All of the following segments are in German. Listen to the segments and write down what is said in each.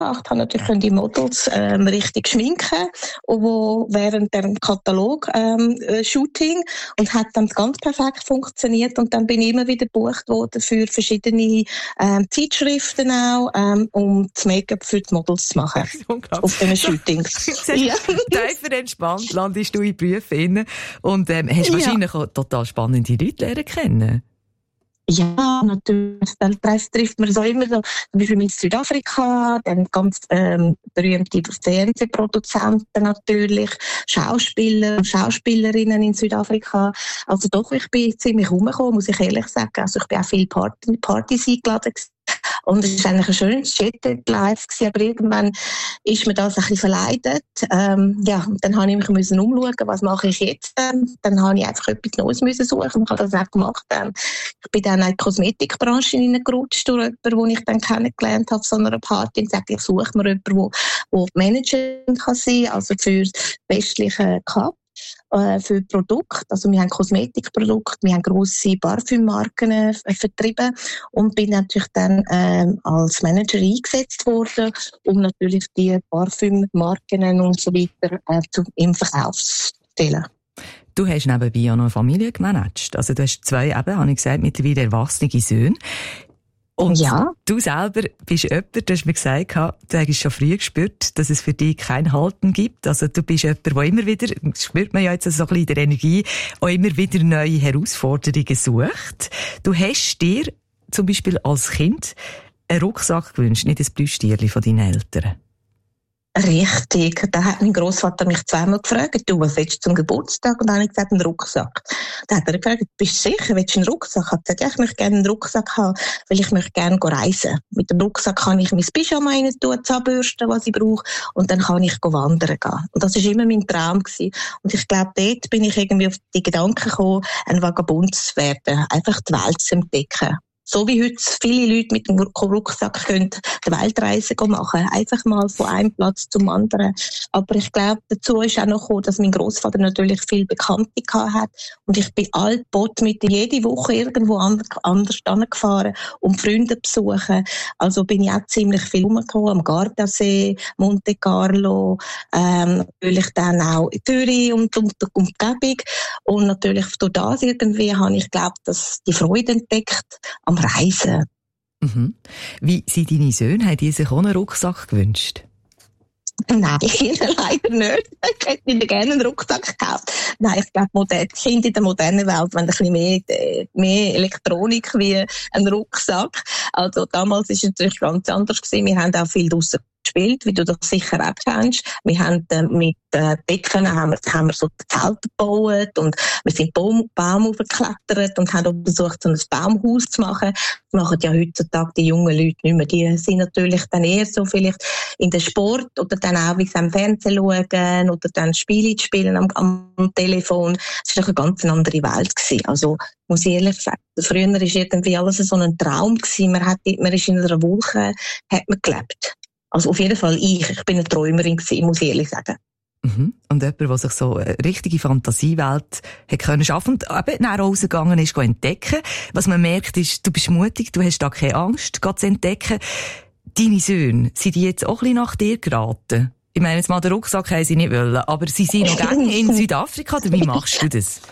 gemacht, habe natürlich die Models richtig schminken, wo während dem Katalog-Shooting und hat dann ganz perfekt funktioniert und dann bin ich immer wieder gebucht worden für verschiedene Zeitschriften auch, um das Make-up für die Models zu machen. Auf diesen Shootings. Ja. Tiefer entspannt landest du in Berufen und hast wahrscheinlich auch total spannende Leute lernen kennen. Ja, natürlich. Dann trifft man so immer so, zum Beispiel in Südafrika, dann ganz berühmte Fernsehproduzenten natürlich, Schauspieler und Schauspielerinnen in Südafrika. Also doch, ich bin ziemlich rumgekommen, muss ich ehrlich sagen. Also ich bin auch viele Partys eingeladen gewesen. Und es war eigentlich ein schönes Chat-Live gewesen, aber irgendwann ist mir das ein bisschen verleidet. Dann habe ich mich umschauen, was mache ich jetzt? Dann habe ich einfach etwas Neues müssen suchen und habe das auch gemacht. Ich bin dann in die Kosmetikbranche hineingerutscht durch jemanden, den ich dann kennengelernt habe auf so einer Party und sagte, ich suche mir jemanden, der Managerin kann sein, also für das westliche Cup. Für Produkte, also wir haben Kosmetikprodukte, wir haben grosse Parfümmarken vertrieben und bin natürlich dann als Manager eingesetzt worden, um natürlich die Parfümmarken und so weiter im Verkauf zu stellen. Du hast nebenbei auch noch eine Familie gemanagt. Also du hast 2, habe ich gesagt, mittlerweile erwachsene Söhne. Und du selber bist jemand, du hast mir gesagt, du hast schon früh gespürt, dass es für dich kein Halten gibt. Also du bist jemand, der immer wieder, das spürt man ja jetzt so ein bisschen in der Energie, auch immer wieder neue Herausforderungen sucht. Du hast dir zum Beispiel als Kind einen Rucksack gewünscht, nicht ein Plüschtierchen von deinen Eltern. Richtig. Da hat mein Grossvater mich zweimal gefragt, du, was willst du zum Geburtstag? Und dann habe ich gesagt, einen Rucksack. Da hat er gefragt, bist du sicher, willst du einen Rucksack? Ich habe gesagt, ja, ich möchte gerne einen Rucksack haben, weil ich möchte gerne reisen. Mit dem Rucksack kann ich mein Pyjama rein tun, Zahnbürsten, was ich brauche, und dann kann ich wandern gehen. Und das war immer mein Traum gewesen. Und ich glaube, dort bin ich irgendwie auf die Gedanken gekommen, ein Vagabund zu werden, einfach die Welt zu entdecken. So wie heute viele Leute mit dem Rucksack können die Weltreise machen, einfach mal von einem Platz zum anderen. Aber ich glaube, dazu ist auch noch gekommen, dass mein Grossvater natürlich viel Bekannte hat und ich bin altbot mit jede Woche irgendwo anders hingefahren, um Freunde zu besuchen. Also bin ich auch ziemlich viel rumgekommen, am Gardasee, Monte Carlo, natürlich dann auch in Zürich und Umgebung. Und natürlich durch das irgendwie habe ich, glaube dass die Freude entdeckt am Reisen. Mhm. Wie sind deine Söhne? Haben die sich auch einen Rucksack gewünscht? Nein, leider nicht. Ich hätte ihnen gerne einen Rucksack gekauft. Nein, ich glaube, die Kinder in der modernen Welt wollen ein bisschen mehr Elektronik wie ein Rucksack. Also damals war es natürlich ganz anders gewesen. Wir haben auch viel draussen gespielt, wie du das sicher auch kennst. Wir haben mit Decken haben wir so Zelte gebaut und wir sind Baum hochgeklettert und haben auch versucht, so ein Baumhaus zu machen. Das machen ja heutzutage die jungen Leute nicht mehr. Die sind natürlich dann eher so vielleicht in den Sport oder dann auch wie sie am Fernsehen schauen oder dann Spiele spielen am Telefon. Das war doch eine ganz andere Welt gewesen. Also, muss ich ehrlich sagen, früher war irgendwie alles so ein Traum gewesen. Man ist in einer Wolke, hat man gelebt. Also auf jeden Fall ich bin eine Träumerin gewesen, muss ich ehrlich sagen. Mhm. Und jemand, der sich so eine richtige Fantasiewelt hat können schaffen und eben nach rausgegangen ist, entdecken. Was man merkt ist, du bist mutig, du hast da keine Angst, zu entdecken. Deine Söhne, sind die jetzt auch ein bisschen nach dir geraten? Ich meine, jetzt mal den Rucksack haben sie nicht wollen, aber sie sind noch gerne in Südafrika, oder wie machst du das?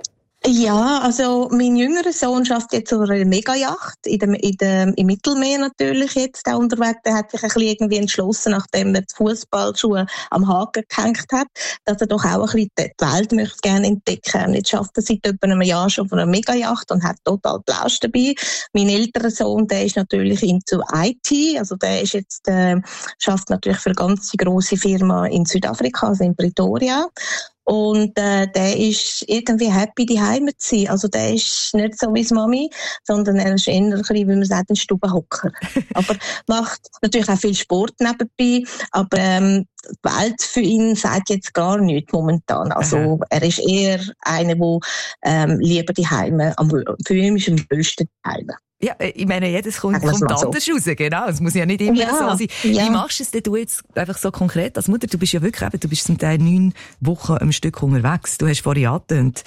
Ja, also mein jüngerer Sohn schafft jetzt auf einer Megayacht im Mittelmeer natürlich jetzt da unterwegs. Der hat sich ein bisschen irgendwie entschlossen, nachdem er die Fußballschuhe am Haken gehängt hat, dass er doch auch ein bisschen die Welt möchte gerne entdecken. Und jetzt schafft er seit etwa einem Jahr schon auf einer Megayacht und hat total Plausch dabei. Mein älterer Sohn, der ist natürlich into IT, also der ist jetzt schafft natürlich für eine ganz grosse Firma in Südafrika, also in Pretoria. Und der ist irgendwie happy, daheim zu sein. Also der ist nicht so wie die Mami, sondern er ist eher ein bisschen, wie man sagt, ein Stubenhocker. Aber macht natürlich auch viel Sport nebenbei. Aber die Welt für ihn sagt jetzt gar nichts momentan. Also er ist eher einer, der lieber daheim, für ihn ist am besten daheim. Ja, ich meine, jedes kommt anders raus, genau. Es muss ja nicht immer so sein. Ja. Wie machst du es denn du jetzt einfach so konkret als Mutter? Du bist ja wirklich du bist zum Teil 9 Wochen am Stück unterwegs. Du hast vorhin angetönt,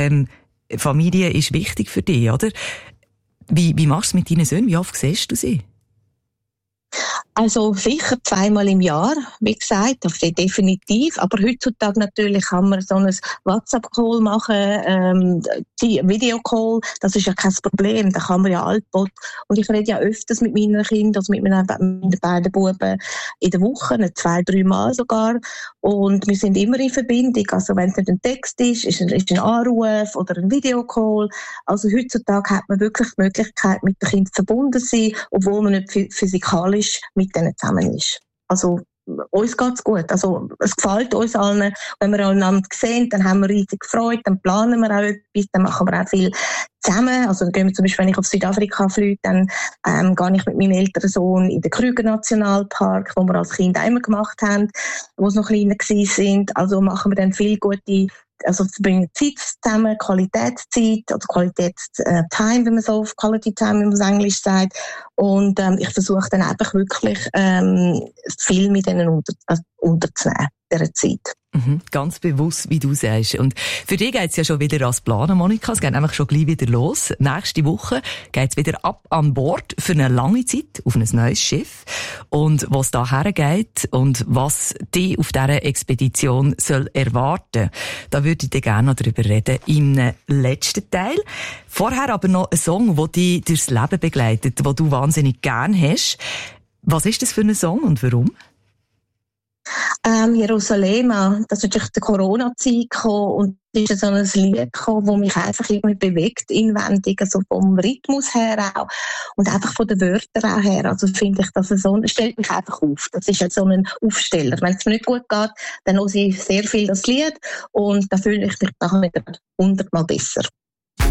Familie ist wichtig für dich, oder? Wie machst du es mit deinen Söhnen? Wie oft siehst du sie? Also sicher 2-mal im Jahr, wie gesagt, das ist definitiv. Aber heutzutage natürlich kann man so ein WhatsApp-Call machen, Videocall, das ist ja kein Problem, da kann man ja altbot. Und ich rede ja öfters mit meinen Kindern, also mit meinen beiden Buben in der Woche, 2-3 Mal sogar. Und wir sind immer in Verbindung. Also wenn es nicht ein Text ist ein Anruf oder ein Videocall. Also heutzutage hat man wirklich die Möglichkeit, mit den Kindern verbunden zu sein, obwohl man nicht physikalisch mit denen zusammen ist. Also, uns geht's gut. Also, es gefällt uns allen. Wenn wir einander sehen, dann haben wir riesig Freude, dann planen wir auch etwas, dann machen wir auch viel zusammen. Also, dann gehen wir zum Beispiel, wenn ich auf Südafrika fliege, dann gehe ich mit meinem älteren Sohn in den Krüger Nationalpark, wo wir als Kind immer gemacht haben, wo sie noch kleiner sind. Also, machen wir dann viel gute, also verbringen Zeit zusammen, Qualitätszeit oder Qualitätstime, wenn man so auf Quality Time, wie man es Englisch sagt. Und ich versuche dann einfach wirklich viel mit denen unterzunehmen, dieser Zeit. Ganz bewusst, wie du sagst. Und für dich geht's ja schon wieder ans Planen, Monika. Es geht einfach schon gleich wieder los. Nächste Woche geht's wieder ab an Bord für eine lange Zeit auf ein neues Schiff. Und was da hergeht und was dich auf dieser Expedition soll erwarten, da würde ich dir gerne noch darüber reden im letzten Teil. Vorher aber noch ein Song, der dich durchs Leben begleitet, den du wahnsinnig gern hast. Was ist das für ein Song und warum? Jerusalem, das ist natürlich die Corona-Zeit gekommen und es ist so ein Lied gekommen, das mich einfach irgendwie bewegt, inwendig, also vom Rhythmus her auch und einfach von den Wörtern auch her. Also finde ich, dass es so, stellt mich einfach auf. Das ist halt so ein Aufsteller. Wenn es mir nicht gut geht, dann höre ich sehr viel das Lied und da fühle ich mich nachher wieder 100-mal besser.